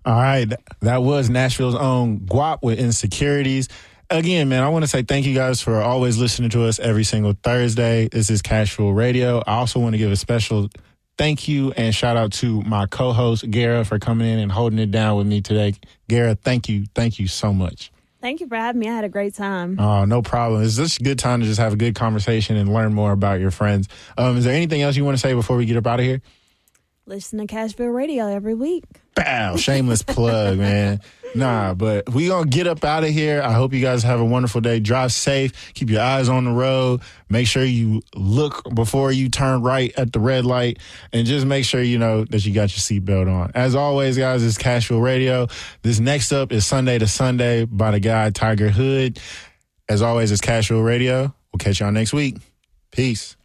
All right. That was Nashville's own Guap with Insecurities. Again, man, I want to say thank you guys for always listening to us every single Thursday. This is Cashville Radio. I also want to give a special thank you and shout out to my co-host, Gara, for coming in and holding it down with me today. Gara, thank you. Thank you so much. Thank you for having me. I had a great time. Oh, no problem. It's just a good time to just have a good conversation and learn more about your friends. Is there anything else you want to say before we get up out of here? Listen to Cashville Radio every week. Bow, shameless plug, man. Nah, but we gonna get up out of here. I hope you guys have a wonderful day. Drive safe. Keep your eyes on the road. Make sure you look before you turn right at the red light, and just make sure you know that you got your seatbelt on. As always, guys, it's Cashville Radio. This next up is Sunday to Sunday by the guy Tiger Hood. As always, it's Cashville Radio. We'll catch y'all next week. Peace.